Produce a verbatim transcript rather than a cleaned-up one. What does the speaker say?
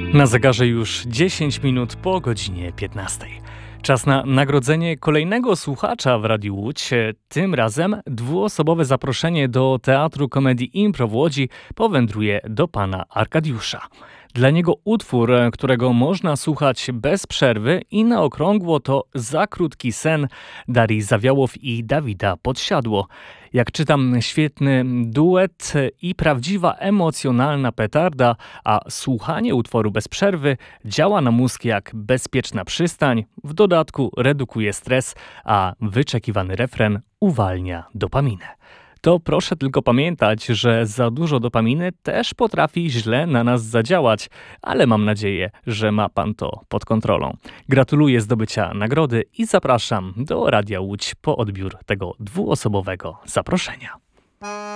Na zegarze już dziesięć minut po godzinie piętnastej. Czas na nagrodzenie kolejnego słuchacza w Radiu Łódź. Tym razem dwuosobowe zaproszenie do Teatru Komedii Impro w Łodzi powędruje do pana Arkadiusza. Dla niego utwór, którego można słuchać bez przerwy i na okrągło, to Za krótki sen Darii Zawiałow i Dawida Podsiadło. Jak czytam, świetny duet i prawdziwa emocjonalna petarda, a słuchanie utworu bez przerwy działa na mózg jak bezpieczna przystań, w dodatku redukuje stres, a wyczekiwany refren uwalnia dopaminę. To proszę tylko pamiętać, że za dużo dopaminy też potrafi źle na nas zadziałać, ale mam nadzieję, że ma pan to pod kontrolą. Gratuluję zdobycia nagrody i zapraszam do Radia Łódź po odbiór tego dwuosobowego zaproszenia.